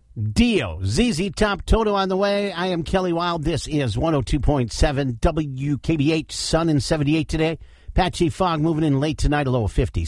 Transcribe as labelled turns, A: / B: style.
A: Dio, ZZ Top, Toto on the way. I am Kelly Wild. This is 102.7 WKBH, sun in 78 today. Patchy fog moving in late tonight, a low of 50.